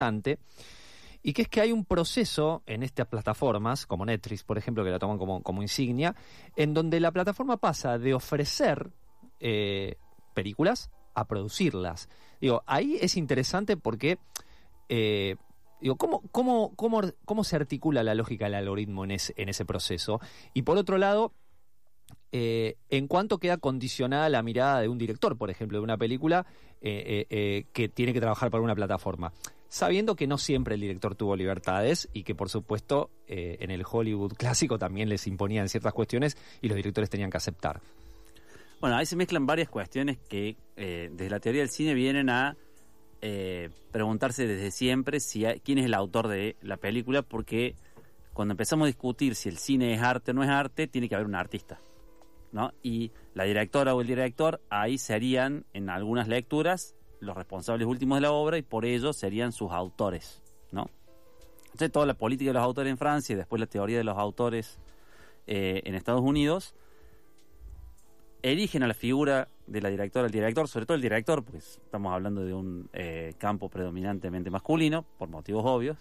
y que es que hay un proceso en estas plataformas, como Netflix, por ejemplo, que la toman como insignia, en donde la plataforma pasa de ofrecer películas a producirlas. Digo, ahí es interesante porque, digo, ¿cómo se articula la lógica del algoritmo en ese proceso? Y por otro lado, en cuanto queda condicionada la mirada de un director, por ejemplo, de una película que tiene que trabajar para una plataforma, sabiendo que no siempre el director tuvo libertades y que, por supuesto, en el Hollywood clásico también les imponían ciertas cuestiones y los directores tenían que aceptar. Bueno, ahí se mezclan varias cuestiones que desde la teoría del cine vienen a preguntarse desde siempre quién es el autor de la película, porque cuando empezamos a discutir si el cine es arte o no es arte, tiene que haber un artista, ¿no? Y la directora o el director ahí serían, en algunas lecturas, los responsables últimos de la obra y por ello serían sus autores, ¿no? Entonces toda la política de los autores en Francia y después la teoría de los autores en Estados Unidos erigen a la figura de la directora, el director, sobre todo el director, porque estamos hablando de un campo predominantemente masculino, por motivos obvios,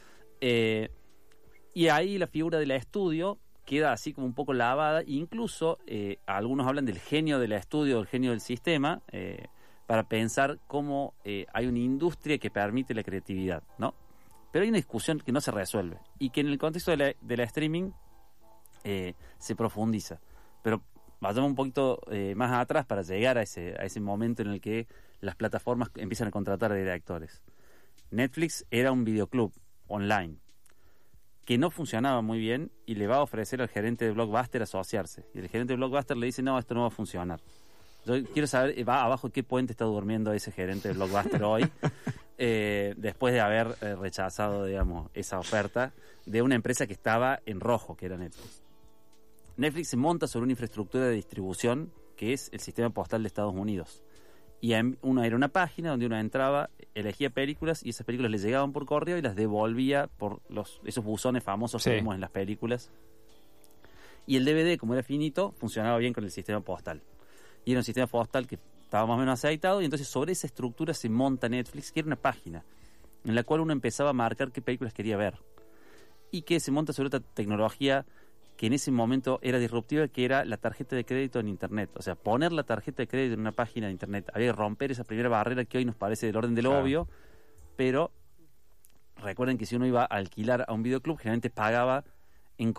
y ahí la figura del estudio queda así como un poco lavada, e incluso algunos hablan del genio del estudio, del genio del sistema, para pensar cómo hay una industria que permite la creatividad, ¿no? Pero hay una discusión que no se resuelve y que en el contexto de la streaming se profundiza. Pero vayamos un poquito más atrás para llegar a ese momento en el que las plataformas empiezan a contratar a directores. Netflix era un videoclub online que no funcionaba muy bien y le va a ofrecer al gerente de Blockbuster asociarse. Y el gerente de Blockbuster le dice, no, esto no va a funcionar. Yo quiero saber abajo qué puente está durmiendo ese gerente de Blockbuster hoy, después de haber rechazado, digamos, esa oferta de una empresa que estaba en rojo, que era Netflix. Netflix se monta sobre una infraestructura de distribución que es el sistema postal de Estados Unidos. Y era una página donde uno entraba, elegía películas y esas películas le llegaban por correo y las devolvía por esos buzones famosos que vemos en las películas. Y el DVD, como era finito, funcionaba bien con el sistema postal. Y era un sistema postal que estaba más o menos aceitado, y entonces sobre esa estructura se monta Netflix, que era una página en la cual uno empezaba a marcar qué películas quería ver. Y que se monta sobre otra tecnología que en ese momento era disruptiva, que era la tarjeta de crédito en Internet. O sea, poner la tarjeta de crédito en una página de Internet. Había que romper esa primera barrera que hoy nos parece del orden de lo obvio, pero recuerden que si uno iba a alquilar a un videoclub, generalmente pagaba en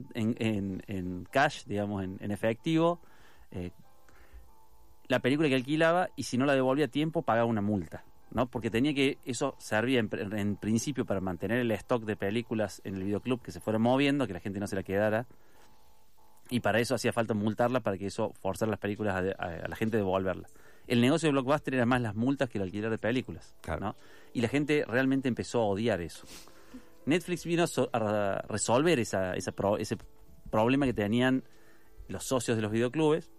cash, digamos, en efectivo, la película que alquilaba, y si no la devolvía a tiempo pagaba una multa, ¿no? Porque eso servía en principio para mantener el stock de películas en el videoclub, que se fuera moviendo, que la gente no se la quedara, y para eso hacía falta multarla, para que eso forzara las películas a la gente a devolverla. El negocio de Blockbuster era más las multas que el alquiler de películas, claro, ¿no? Y la gente realmente empezó a odiar eso. Netflix vino a resolver ese problema que tenían los socios de los videoclubes,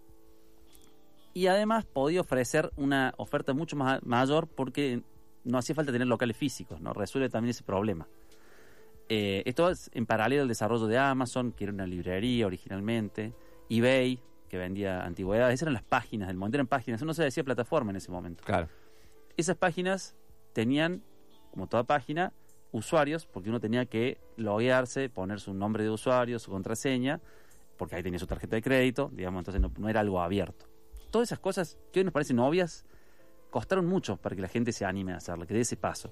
y además podía ofrecer una oferta mucho mayor, porque no hacía falta tener locales físicos, ¿no? Resuelve también ese problema. Esto es en paralelo al desarrollo de Amazon, que era una librería originalmente, eBay, que vendía antigüedades. Esas eran las páginas del momento, eran páginas, no se decía plataforma en ese momento. Claro. Esas páginas tenían, como toda página, usuarios, porque uno tenía que loguearse, poner su nombre de usuario, su contraseña, porque ahí tenía su tarjeta de crédito, digamos, entonces no era algo abierto. Todas esas cosas que hoy nos parecen obvias costaron mucho para que la gente se anime a hacerlo, que dé ese paso.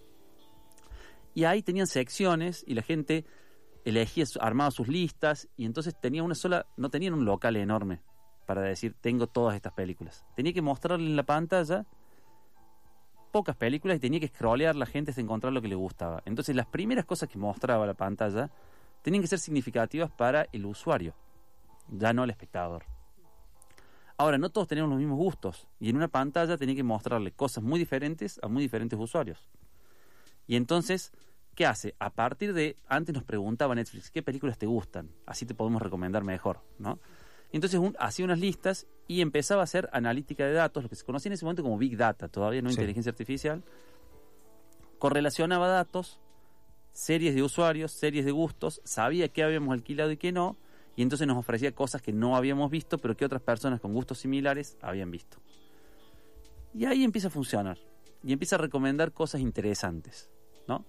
Y ahí tenían secciones y la gente elegía, armaba sus listas, y entonces no tenían un local enorme para decir, tengo todas estas películas. Tenía que mostrarle en la pantalla pocas películas y tenía que scrollear la gente hasta encontrar lo que le gustaba. Entonces las primeras cosas que mostraba la pantalla tenían que ser significativas para el usuario, ya no el espectador. Ahora, no todos teníamos los mismos gustos, y en una pantalla tenía que mostrarle cosas muy diferentes a muy diferentes usuarios. Y entonces, ¿qué hace? A partir de, antes nos preguntaba Netflix, ¿qué películas te gustan? Así te podemos recomendar mejor, ¿no? Y entonces hacía unas listas y empezaba a hacer analítica de datos, lo que se conocía en ese momento como Big Data, todavía no inteligencia artificial. Correlacionaba datos, series de usuarios, series de gustos, sabía qué habíamos alquilado y qué no, y entonces nos ofrecía cosas que no habíamos visto, pero que otras personas con gustos similares habían visto. Y ahí empieza a funcionar, y empieza a recomendar cosas interesantes.